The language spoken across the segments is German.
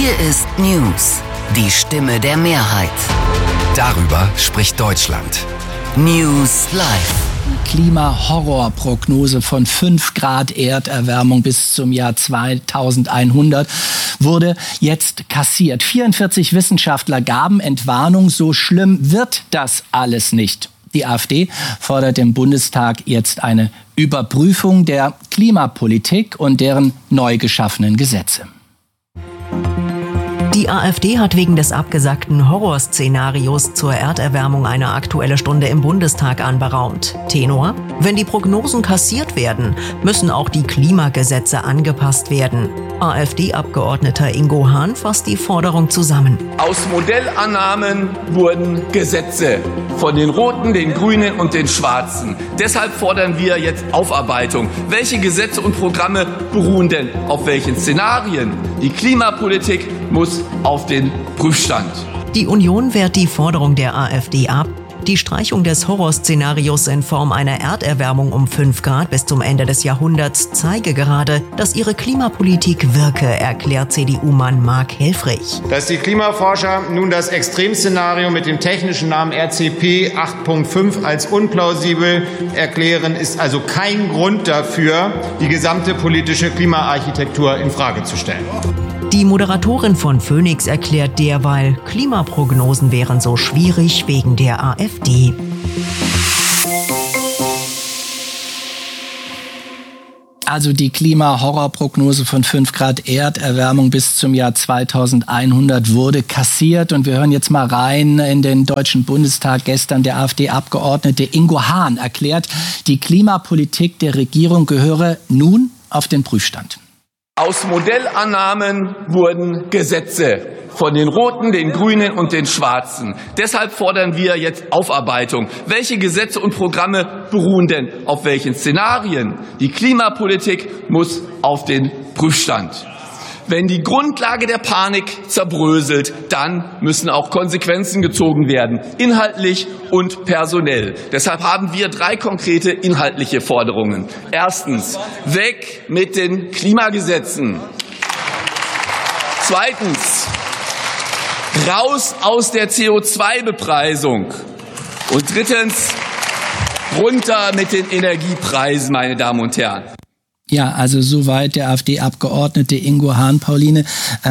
Hier ist News, die Stimme der Mehrheit. Darüber spricht Deutschland. News Live. Klimahorrorprognose von 5 Grad Erderwärmung bis zum Jahr 2100 wurde jetzt kassiert. 44 Wissenschaftler gaben Entwarnung, so schlimm wird das alles nicht. Die AfD fordert im Bundestag jetzt eine Überprüfung der Klimapolitik und deren neu geschaffenen Gesetze. Die AfD hat wegen des abgesagten Horrorszenarios zur Erderwärmung eine Aktuelle Stunde im Bundestag anberaumt. Tenor: Wenn die Prognosen kassiert werden, müssen auch die Klimagesetze angepasst werden. AfD-Abgeordneter Ingo Hahn fasst die Forderung zusammen. Aus Modellannahmen wurden Gesetze von den Roten, den Grünen und den Schwarzen. Deshalb fordern wir jetzt Aufarbeitung. Welche Gesetze und Programme beruhen denn auf welchen Szenarien? Die Klimapolitik muss auf den Prüfstand. Die Union wehrt die Forderung der AfD ab. Die Streichung des Horrorszenarios in Form einer Erderwärmung um 5 Grad bis zum Ende des Jahrhunderts zeige gerade, dass ihre Klimapolitik wirke, erklärt CDU-Mann Marc Helfrich. Dass die Klimaforscher nun das Extremszenario mit dem technischen Namen RCP 8.5 als unplausibel erklären, ist also kein Grund dafür, die gesamte politische Klimaarchitektur in Frage zu stellen. Die Moderatorin von Phoenix erklärt derweil, Klimaprognosen wären so schwierig wegen der AfD. Also die Klimahorrorprognose von 5 Grad Erderwärmung bis zum Jahr 2100 wurde kassiert. Und wir hören jetzt mal rein in den Deutschen Bundestag. Gestern der AfD-Abgeordnete Ingo Hahn erklärt, die Klimapolitik der Regierung gehöre nun auf den Prüfstand. Aus Modellannahmen wurden Gesetze von den Roten, den Grünen und den Schwarzen. Deshalb fordern wir jetzt Aufarbeitung. Welche Gesetze und Programme beruhen denn auf welchen Szenarien? Die Klimapolitik muss auf den Prüfstand. Wenn die Grundlage der Panik zerbröselt, dann müssen auch Konsequenzen gezogen werden, inhaltlich und personell. Deshalb haben wir 3 konkrete inhaltliche Forderungen. Erstens, weg mit den Klimagesetzen. Zweitens, raus aus der CO2-Bepreisung. Und drittens, runter mit den Energiepreisen, meine Damen und Herren. Ja, also soweit der AfD-Abgeordnete Ingo Hahn. Pauline,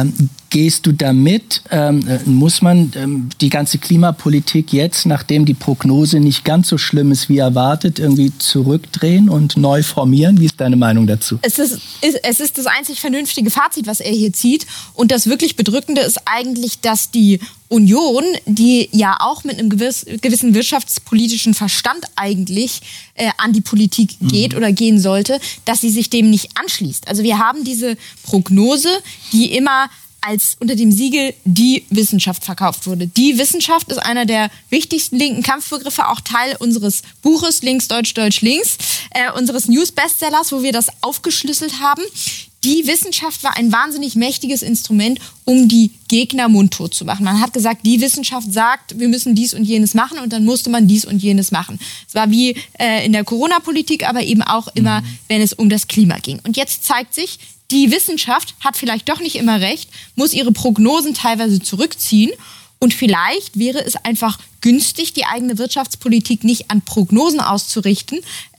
gehst du damit? Muss man die ganze Klimapolitik jetzt, nachdem die Prognose nicht ganz so schlimm ist wie erwartet, irgendwie zurückdrehen und neu formieren? Wie ist deine Meinung dazu? Es ist das einzig vernünftige Fazit, was er hier zieht. Und das wirklich Bedrückende ist eigentlich, dass die Union, die ja auch mit einem gewissen wirtschaftspolitischen Verstand eigentlich an die Politik geht oder gehen sollte, dass sie sich dem nicht anschließt. Also wir haben diese Prognose, die immer als unter dem Siegel die Wissenschaft verkauft wurde. Die Wissenschaft ist einer der wichtigsten linken Kampfbegriffe, auch Teil unseres Buches Links, Deutsch, Deutsch, Links, unseres News-Bestsellers, wo wir das aufgeschlüsselt haben. Die Wissenschaft war ein wahnsinnig mächtiges Instrument, um die Gegner mundtot zu machen. Man hat gesagt, die Wissenschaft sagt, wir müssen dies und jenes machen, und dann musste man dies und jenes machen. Es war wie in der Corona-Politik, aber eben auch immer, wenn es um das Klima ging. Und jetzt zeigt sich, die Wissenschaft hat vielleicht doch nicht immer recht, muss ihre Prognosen teilweise zurückziehen. Und vielleicht wäre es einfach günstig, die eigene Wirtschaftspolitik nicht an Prognosen auszurichten,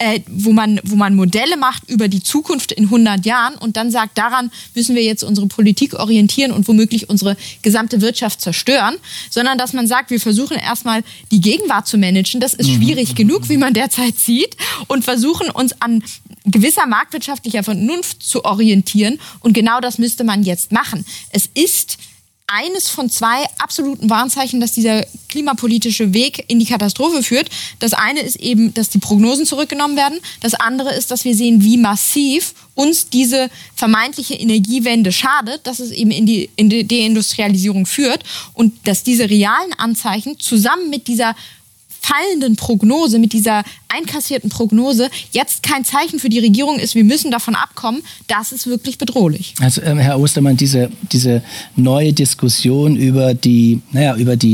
wo man Modelle macht über die Zukunft in 100 Jahren und dann sagt, daran müssen wir jetzt unsere Politik orientieren und womöglich unsere gesamte Wirtschaft zerstören, sondern dass man sagt, wir versuchen erstmal die Gegenwart zu managen. Das ist schwierig genug, wie man derzeit sieht, und versuchen uns an gewisser marktwirtschaftlicher Vernunft zu orientieren. Und genau das müsste man jetzt machen. Es ist eines von 2 absoluten Warnzeichen, dass dieser klimapolitische Weg in die Katastrophe führt. Das eine ist eben, dass die Prognosen zurückgenommen werden. Das andere ist, dass wir sehen, wie massiv uns diese vermeintliche Energiewende schadet, dass es eben in die Deindustrialisierung führt und dass diese realen Anzeichen zusammen mit dieser fallenden Prognose, mit dieser einkassierten Prognose jetzt kein Zeichen für die Regierung ist, wir müssen davon abkommen, das ist wirklich bedrohlich. Also Herr Ostermann, diese neue Diskussion über die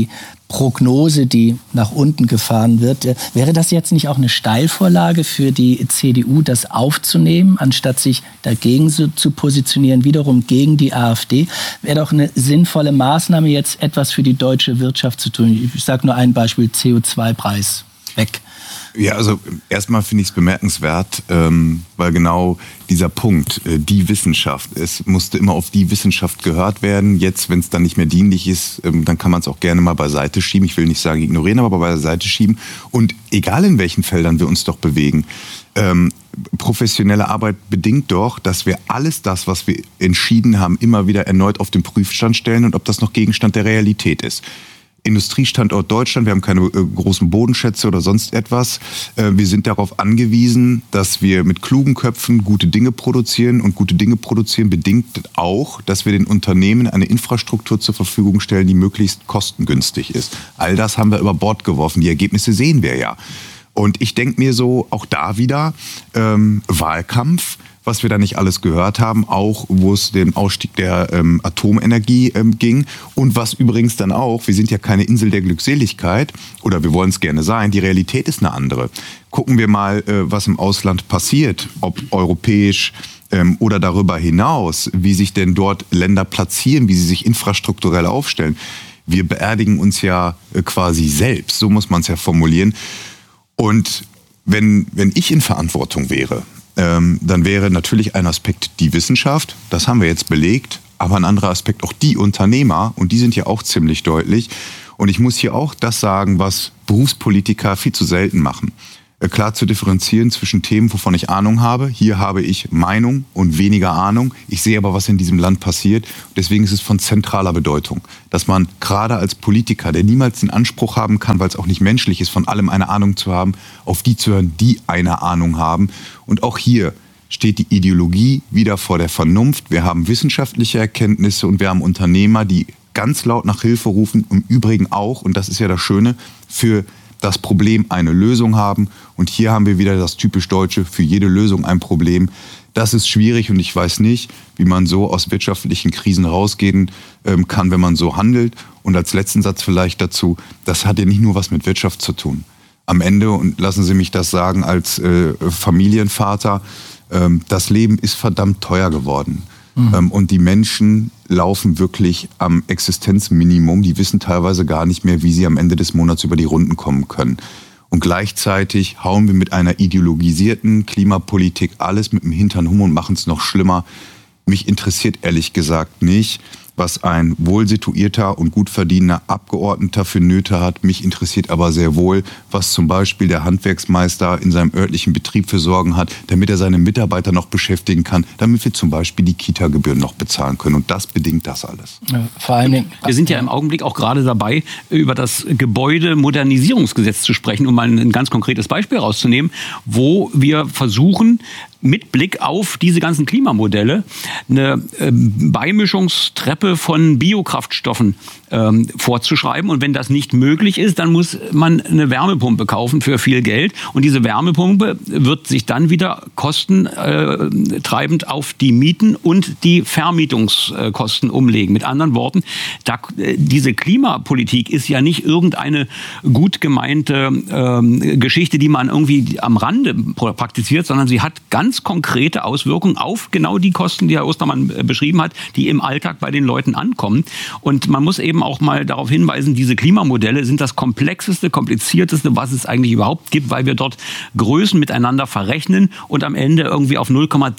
Prognose, die nach unten gefahren wird. Wäre das jetzt nicht auch eine Steilvorlage für die CDU, das aufzunehmen, anstatt sich dagegen zu positionieren, wiederum gegen die AfD? Wäre doch eine sinnvolle Maßnahme, jetzt etwas für die deutsche Wirtschaft zu tun. Ich sage nur ein Beispiel, CO2-Preis weg. Ja, also erstmal finde ich es bemerkenswert, weil genau dieser Punkt, die Wissenschaft, es musste immer auf die Wissenschaft gehört werden. Jetzt, wenn es dann nicht mehr dienlich ist, dann kann man es auch gerne mal beiseite schieben. Ich will nicht sagen ignorieren, aber beiseite schieben. Und egal in welchen Feldern wir uns doch bewegen, professionelle Arbeit bedingt doch, dass wir alles das, was wir entschieden haben, immer wieder erneut auf den Prüfstand stellen und ob das noch Gegenstand der Realität ist. Industriestandort Deutschland, wir haben keine großen Bodenschätze oder sonst etwas. Wir sind darauf angewiesen, dass wir mit klugen Köpfen gute Dinge produzieren. Und gute Dinge produzieren bedingt auch, dass wir den Unternehmen eine Infrastruktur zur Verfügung stellen, die möglichst kostengünstig ist. All das haben wir über Bord geworfen. Die Ergebnisse sehen wir ja. Und ich denke mir so, auch da wieder, Wahlkampf, was wir da nicht alles gehört haben, auch wo es den Ausstieg der Atomenergie ging und was übrigens dann auch, wir sind ja keine Insel der Glückseligkeit oder wir wollen es gerne sein, die Realität ist eine andere. Gucken wir mal, was im Ausland passiert, ob europäisch oder darüber hinaus, wie sich denn dort Länder platzieren, wie sie sich infrastrukturell aufstellen. Wir beerdigen uns ja quasi selbst, so muss man es ja formulieren. Und wenn ich in Verantwortung wäre, dann wäre natürlich ein Aspekt die Wissenschaft, das haben wir jetzt belegt, aber ein anderer Aspekt auch die Unternehmer und die sind ja auch ziemlich deutlich. Und ich muss hier auch das sagen, was Berufspolitiker viel zu selten machen. Klar zu differenzieren zwischen Themen, wovon ich Ahnung habe. Hier habe ich Meinung und weniger Ahnung. Ich sehe aber, was in diesem Land passiert. Deswegen ist es von zentraler Bedeutung, dass man gerade als Politiker, der niemals den Anspruch haben kann, weil es auch nicht menschlich ist, von allem eine Ahnung zu haben, auf die zu hören, die eine Ahnung haben. Und auch hier steht die Ideologie wieder vor der Vernunft. Wir haben wissenschaftliche Erkenntnisse und wir haben Unternehmer, die ganz laut nach Hilfe rufen. Im Übrigen auch, und das ist ja das Schöne, für das Problem eine Lösung haben. Und hier haben wir wieder das typisch Deutsche, für jede Lösung ein Problem. Das ist schwierig und ich weiß nicht, wie man so aus wirtschaftlichen Krisen rausgehen kann, wenn man so handelt. Und als letzten Satz vielleicht dazu, das hat ja nicht nur was mit Wirtschaft zu tun. Am Ende, und lassen Sie mich das sagen als Familienvater, das Leben ist verdammt teuer geworden. Und die Menschen laufen wirklich am Existenzminimum. Die wissen teilweise gar nicht mehr, wie sie am Ende des Monats über die Runden kommen können. Und gleichzeitig hauen wir mit einer ideologisierten Klimapolitik alles mit dem Hintern um und machen es noch schlimmer. Mich interessiert ehrlich gesagt nicht, was ein wohlsituierter und gut verdienender Abgeordneter für Nöte hat. Mich interessiert aber sehr wohl, was zum Beispiel der Handwerksmeister in seinem örtlichen Betrieb für Sorgen hat, damit er seine Mitarbeiter noch beschäftigen kann, damit wir zum Beispiel die Kita-Gebühren noch bezahlen können. Und das bedingt das alles. Ja, vor allen Dingen, wir sind ja im Augenblick auch gerade dabei, über das Gebäudemodernisierungsgesetz zu sprechen, um mal ein ganz konkretes Beispiel rauszunehmen, wo wir versuchen, mit Blick auf diese ganzen Klimamodelle eine Beimischungstreppe von Biokraftstoffen vorzuschreiben. Und wenn das nicht möglich ist, dann muss man eine Wärmepumpe kaufen für viel Geld. Und diese Wärmepumpe wird sich dann wieder kostentreibend auf die Mieten und die Vermietungskosten umlegen. Mit anderen Worten, diese Klimapolitik ist ja nicht irgendeine gut gemeinte Geschichte, die man irgendwie am Rande praktiziert, sondern sie hat ganz konkrete Auswirkungen auf genau die Kosten, die Herr Ostermann beschrieben hat, die im Alltag bei den Leuten ankommen. Und man muss eben auch mal darauf hinweisen, diese Klimamodelle sind das komplexeste, komplizierteste, was es eigentlich überhaupt gibt, weil wir dort Größen miteinander verrechnen und am Ende irgendwie auf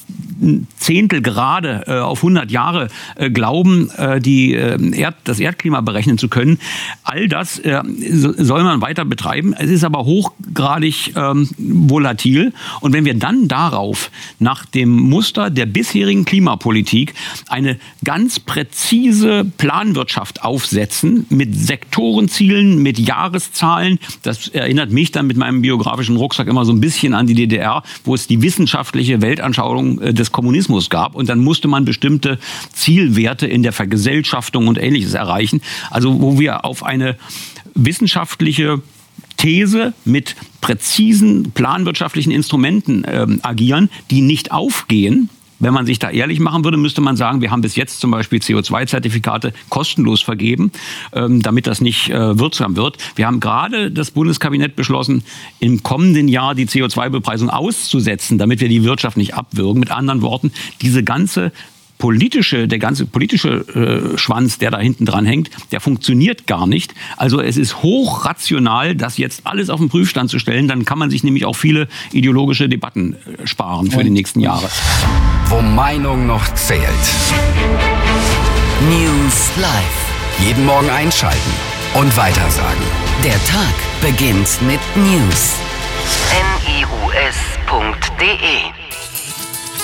0,1 Grad auf 100 Jahre glauben, das Erdklima berechnen zu können. All das soll man weiter betreiben. Es ist aber hochgradig volatil. Und wenn wir dann darauf nach dem Muster der bisherigen Klimapolitik eine ganz präzise Planwirtschaft aufsetzen mit Sektorenzielen, mit Jahreszahlen. Das erinnert mich dann mit meinem biografischen Rucksack immer so ein bisschen an die DDR, wo es die wissenschaftliche Weltanschauung des Kommunismus gab. Und dann musste man bestimmte Zielwerte in der Vergesellschaftung und Ähnliches erreichen. Also wo wir auf eine wissenschaftliche These mit präzisen planwirtschaftlichen Instrumenten agieren, die nicht aufgehen, Wenn man sich da ehrlich machen würde, müsste man sagen, wir haben bis jetzt zum Beispiel CO2-Zertifikate kostenlos vergeben, damit das nicht wirksam wird. Wir haben gerade das Bundeskabinett beschlossen, im kommenden Jahr die CO2-Bepreisung auszusetzen, damit wir die Wirtschaft nicht abwürgen. Mit anderen Worten, der ganze politische Schwanz, der da hinten dran hängt, der funktioniert gar nicht. Also es ist hochrational, das jetzt alles auf den Prüfstand zu stellen. Dann kann man sich nämlich auch viele ideologische Debatten sparen für die nächsten Jahre. Wo Meinung noch zählt. News Live. Jeden Morgen einschalten und weitersagen. Der Tag beginnt mit News. NIUS.de